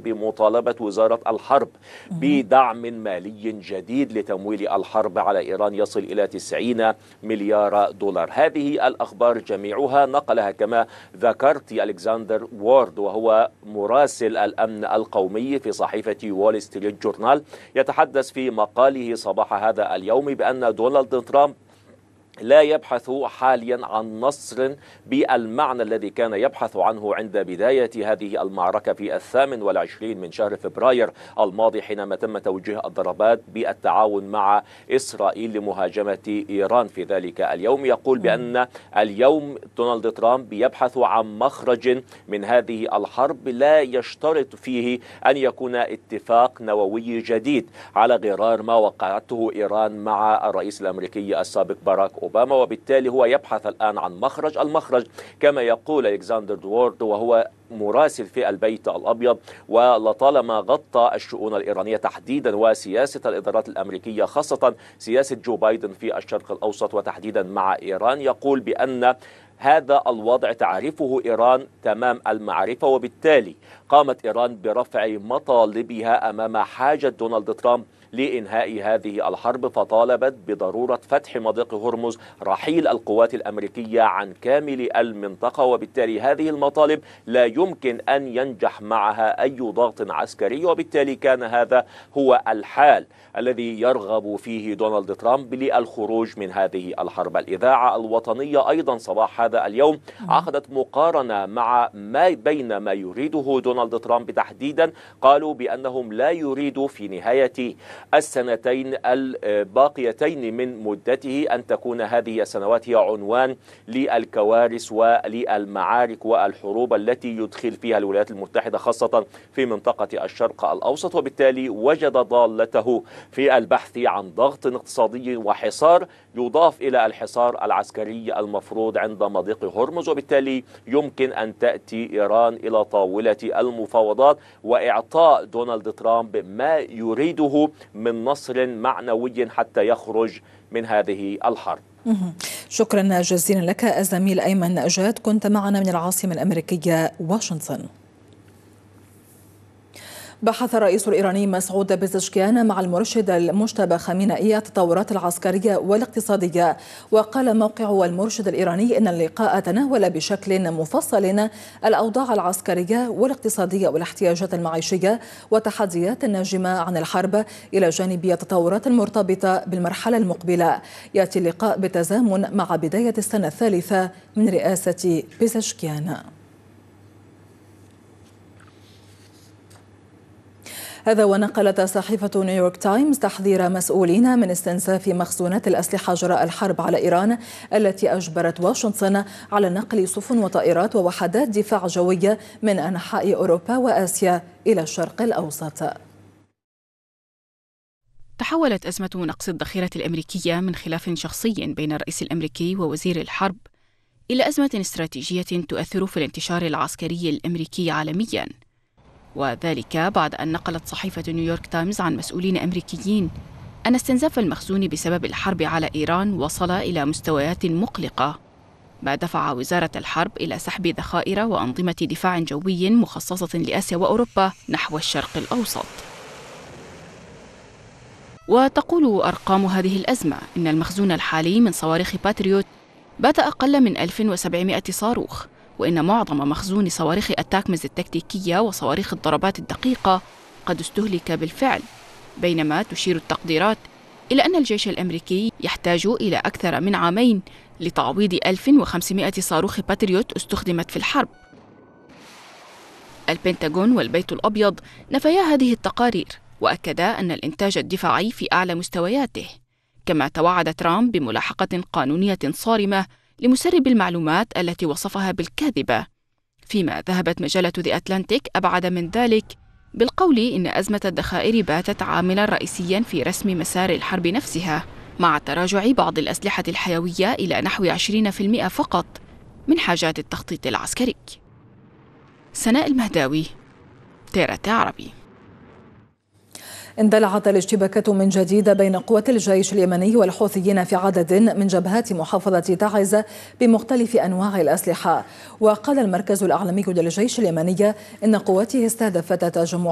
بمطالبة وزارة الحرب بدعم مالي جديد لتمويل الحرب على إيران يصل إلى 90 مليار دولار. هذه الأخبار جميعها نقلها كما ذكرت ألكسندر وورد، وهو مراسل الأمن القومي في صحيفة وول ستريت جورنال، يتحدث في مقاله صباح هذا اليوم بأن دونالد ترامب لا يبحث حاليا عن نصر بالمعنى الذي كان يبحث عنه عند بداية هذه المعركة في 28 من شهر فبراير الماضي، حينما تم توجيه الضربات بالتعاون مع إسرائيل لمهاجمة إيران في ذلك اليوم. يقول بأن اليوم دونالد ترامب يبحث عن مخرج من هذه الحرب لا يشترط فيه أن يكون اتفاق نووي جديد، على غرار ما وقعته إيران مع الرئيس الأمريكي السابق باراك أوباما، وبالتالي هو يبحث الآن عن مخرج. المخرج كما يقول ألكسندر وورد، وهو مراسل في البيت الأبيض ولطالما غطى الشؤون الإيرانية تحديدا وسياسة الإدارات الأمريكية، خاصة سياسة جو بايدن في الشرق الأوسط وتحديدا مع إيران، يقول بأن هذا الوضع تعرفه إيران تمام المعرفة، وبالتالي قامت إيران برفع مطالبها أمام حاجة دونالد ترامب لإنهاء هذه الحرب، فطالبت بضرورة فتح مضيق هرمز، رحيل القوات الأمريكية عن كامل المنطقة، وبالتالي هذه المطالب لا يمكن أن ينجح معها أي ضغط عسكري، وبالتالي كان هذا هو الحال الذي يرغب فيه دونالد ترامب للخروج من هذه الحرب. الإذاعة الوطنية أيضا صباح هذا اليوم عقدت مقارنة مع ما بين ما يريده دونالد ترامب تحديدا. قالوا بأنهم لا يريدوا في نهاية السنتين الباقيتين من مدته أن تكون هذه السنوات هي عنوان للكوارث وللمعارك والحروب التي يدخل فيها الولايات المتحدة خاصة في منطقة الشرق الأوسط، وبالتالي وجد ضالته في البحث عن ضغط اقتصادي وحصار يضاف إلى الحصار العسكري المفروض عند مضيق هرمز، وبالتالي يمكن أن تأتي إيران إلى طاولة المفاوضات وإعطاء دونالد ترامب ما يريده من نصر معنوي حتى يخرج من هذه الحرب. شكرا جزيلا لك الزميل أيمن جاد، كنت معنا من العاصمة الأمريكية واشنطن. بحث الرئيس الإيراني مسعود بزشكيان مع المرشد المجتبى خامنئي التطورات العسكرية والاقتصادية، وقال موقع المرشد الإيراني إن اللقاء تناول بشكل مفصل الأوضاع العسكرية والاقتصادية والاحتياجات المعيشية والتحديات الناجمة عن الحرب، إلى جانب التطورات المرتبطة بالمرحلة المقبلة. يأتي اللقاء بتزامن مع بداية السنة الثالثة من رئاسة بزشكيان. هذا ونقلت صحيفة نيويورك تايمز تحذير مسؤولين من استنزاف مخزونات الأسلحة جراء الحرب على إيران التي أجبرت واشنطن على نقل سفن وطائرات ووحدات دفاع جوية من أنحاء أوروبا وآسيا إلى الشرق الأوسط. تحولت أزمة نقص الذخيرة الأمريكية من خلاف شخصي بين الرئيس الأمريكي ووزير الحرب إلى أزمة استراتيجية تؤثر في الانتشار العسكري الأمريكي عالمياً، وذلك بعد أن نقلت صحيفة نيويورك تايمز عن مسؤولين أمريكيين أن استنزاف المخزون بسبب الحرب على إيران وصل إلى مستويات مقلقة، ما دفع وزارة الحرب إلى سحب ذخائر وأنظمة دفاع جوي مخصصة لآسيا وأوروبا نحو الشرق الأوسط. وتقول أرقام هذه الأزمة إن المخزون الحالي من صواريخ باتريوت بات أقل من 1700 صاروخ، وإن معظم مخزون صواريخ التاكمز التكتيكية وصواريخ الضربات الدقيقة قد استهلك بالفعل، بينما تشير التقديرات إلى أن الجيش الأمريكي يحتاج إلى أكثر من عامين لتعويض 1500 صاروخ باتريوت استخدمت في الحرب. البنتاغون والبيت الأبيض نفيا هذه التقارير وأكدا أن الإنتاج الدفاعي في أعلى مستوياته، كما توعد ترامب بملاحقة قانونية صارمة لمسرب المعلومات التي وصفها بالكاذبة، فيما ذهبت مجلة ذا أتلانتيك أبعد من ذلك بالقول إن أزمة الذخائر باتت عاملاً رئيسياً في رسم مسار الحرب نفسها، مع تراجع بعض الأسلحة الحيوية إلى نحو 20% فقط من حاجات التخطيط العسكري. سناء المهداوي، تيرت عربي. اندلعت الاشتباكات من جديد بين قوات الجيش اليمني والحوثيين في عدد من جبهات محافظة تعز بمختلف أنواع الأسلحة. وقال المركز الأعلامي للجيش اليمني إن قواته استهدفت تجمع